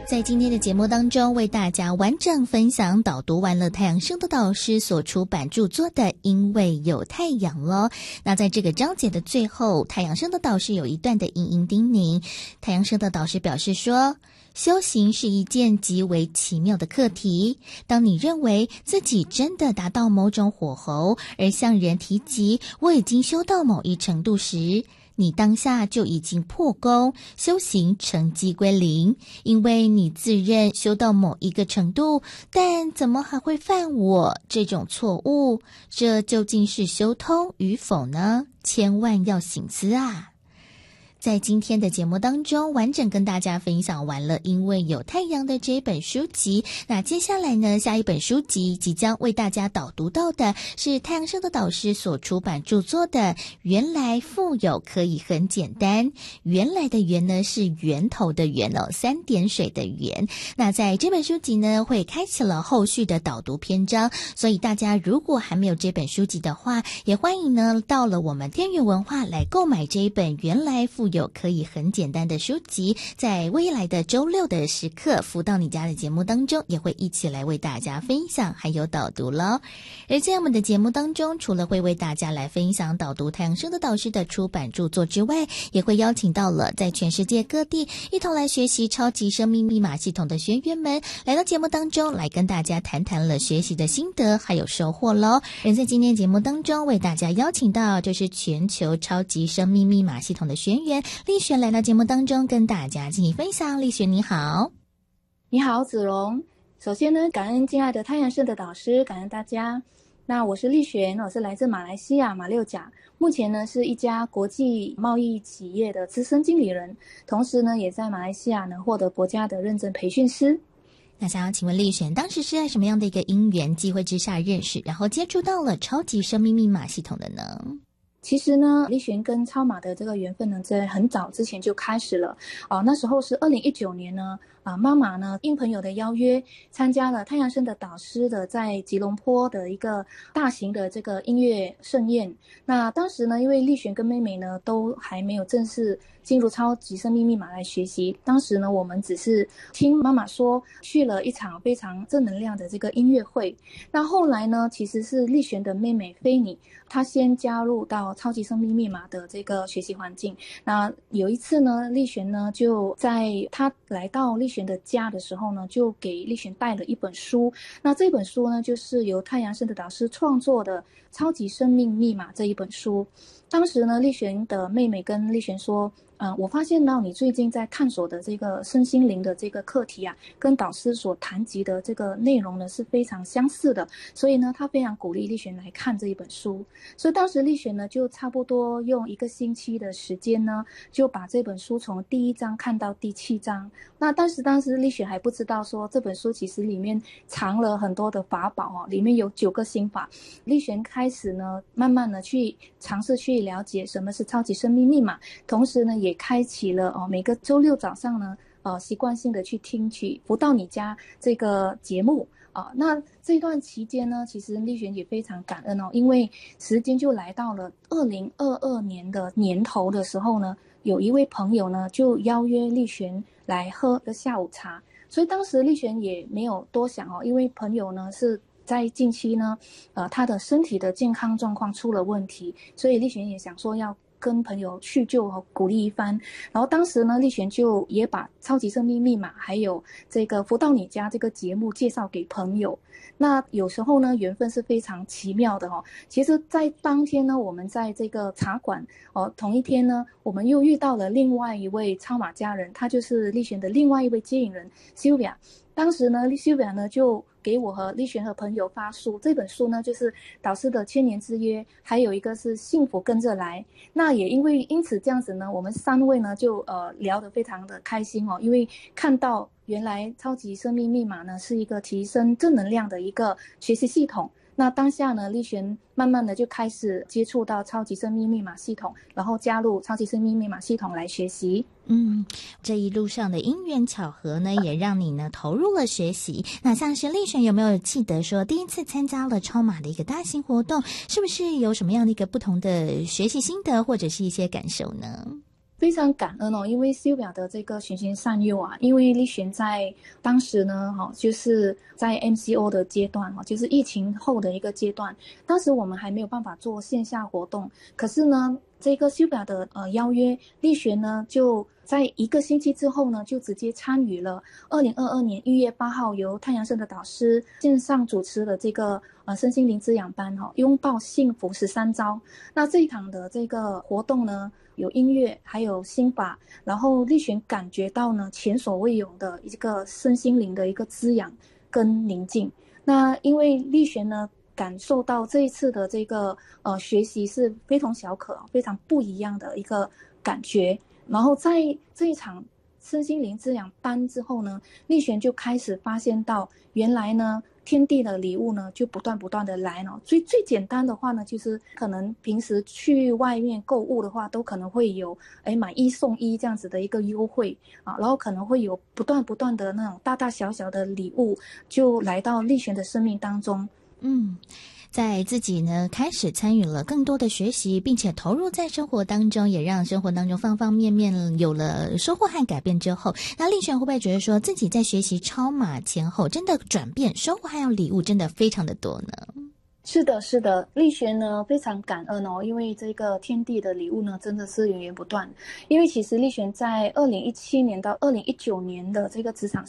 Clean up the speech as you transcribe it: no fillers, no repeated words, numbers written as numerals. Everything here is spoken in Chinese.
在今天的节目当中，为大家完整分享导读完了太阳升的导师所出版著作的《因为有太阳》了。那在这个章节的最后，太阳升的导师有一段的殷殷叮咛。太阳升的导师表示说，修行是一件极为奇妙的课题。当你认为自己真的达到某种火候，而向人提及我已经修到某一程度时，你当下就已经破功，修行成绩归零，因为你自认修到某一个程度，但怎么还会犯我这种错误？这究竟是修通与否呢？千万要省思啊！在今天的节目当中，完整跟大家分享完了因为有太阳的这本书籍。那接下来呢，下一本书籍即将为大家导读到的是太阳升的导师所出版著作的《原来富有可以很简单》。原来的源呢是源头的源哦，3点水的源。那在这本书籍呢会开启了后续的导读篇章，所以大家如果还没有这本书籍的话，也欢迎呢到了我们天元文化来购买这一本《原来富有可以很简单》的书籍，在未来的周六的时刻附到你家的节目当中，也会一起来为大家分享还有导读咯。而在我们的节目当中，除了会为大家来分享导读太阳升的导师的出版著作之外，也会邀请到了在全世界各地一同来学习超级生命密码系统的学员们来到节目当中，来跟大家谈谈了学习的心得还有收获咯。而在今天节目当中为大家邀请到就是全球超级生命密码系统的学员丽璇来到节目当中跟大家进行分享。丽璇你好。 你好子荣。首先呢，感恩敬爱的太阳升的导师，感恩大家。那我是丽璇，我是来自马来西亚马六甲，目前呢是一家国际贸易企业的资深经理人，同时呢也在马来西亚呢获得国家的认证培训师。 那想要请问丽璇，当时是在什么样的一个因缘机会之下认识，然后接触到了超级生命密码系统的呢？ 其实呢，丽璇跟超马的这个缘分呢，在很早之前就开始了。那时候是2019年呢，妈妈呢应朋友的邀约，参加了太阳升的导师的在吉隆坡的一个大型的这个音乐盛宴。那当时呢，因为丽璇跟妹妹呢都还没有正式进入超级生命密码来学习，当时呢我们只是听妈妈说去了一场非常正能量的这个音乐会。那后来呢，其实是丽璇的妹妹菲尼，她先加入到超级生命密码的这个学习环境。那有一次呢，丽璇呢就在她来到丽璇的家的时候呢，就给丽璇带了一本书。那这本书呢，就是由太阳升的导师创作的《超级生命密码》这一本书。当时呢，丽璇的妹妹跟丽璇说，我发现到你最近在探索的这个身心灵的这个课题啊，跟导师所谈及的这个内容呢是非常相似的，所以呢，他非常鼓励丽璇来看这一本书。所以当时丽璇呢，就差不多用1个星期的时间呢，就把这本书从第1章看到第7章。那当时丽璇还不知道说这本书其实里面藏了很多的法宝里面有9个心法。丽璇开始呢，慢慢的去尝试去了解什么是超级生命密码，同时呢，也开启了每个周六早上呢，习惯性的去听取福到你家这个节目那这段期间呢，其实丽璇也非常感恩因为时间就来到了2022年的年头的时候呢，有一位朋友呢就邀约丽璇来喝个下午茶。所以当时丽璇也没有多想因为朋友呢是在近期呢他的身体的健康状况出了问题，所以丽璇也想说要跟朋友叙旧和鼓励一番。然后当时呢，丽璇就也把超级生命密码还有这个福到你家这个节目介绍给朋友。那有时候呢，缘分是非常奇妙的其实在当天呢，我们在这个茶馆同一天呢，我们又遇到了另外一位超马家人，他就是丽璇的另外一位接引人 Sylvia。 当时呢 Sylvia 呢就给我和丽璇和朋友发书，这本书呢就是导师的千年之约，还有一个是幸福跟着来。那也因此这样子呢，我们3位呢就聊得非常的开心因为看到原来超级生命密码呢是一个提升正能量的一个学习系统。那当下呢，丽璇慢慢的就开始接触到超级生命密码系统，然后加入超级生命密码系统来学习。 这一路上的因缘巧合呢，也让你呢投入了学习。那像是丽璇有没有记得说第一次参加了超马的一个大型活动，是不是有什么样的一个不同的学习心得或者是一些感受呢？ 非常感恩哦，因为修表的这个循循善诱啊，因为丽璇在当时呢，就是在 MCO 的阶段，就是疫情后的一个阶段，当时我们还没有办法做线下活动，可是呢，这个修表的邀约，丽璇呢就在1个星期之后呢，就直接参与了2022年1月8号由太阳升的导师线上主持的这个身心灵滋养班拥抱幸福13招。那这一场的这个活动呢，有音乐，还有心法，然后丽璇感觉到呢前所未有的一个身心灵的一个滋养跟宁静。那因为丽璇呢感受到这一次的这个学习是非同小可，非常不一样的一个感觉。然后在这一场身心灵滋养班之后呢，丽璇就开始发现到，原来呢天地的礼物呢就不断的来了。最简单的话呢，就是可能平时去外面购物的话，都可能会有买1送1这样子的一个优惠啊，然后可能会有不断的那种大大小小的礼物就来到丽璇的生命当中。 在自己呢开始参与了更多的学习，并且投入在生活当中，也让生活当中方方面面有了收获和改变之后，那丽璇会不会觉得说自己在学习超马前后真的转变，收获还有礼物真的非常的多呢？ 是的，丽璇呢非常感恩哦，因为这个天地的礼物呢真的是源源不断。因为其实丽璇在2017年到2019年的这个职场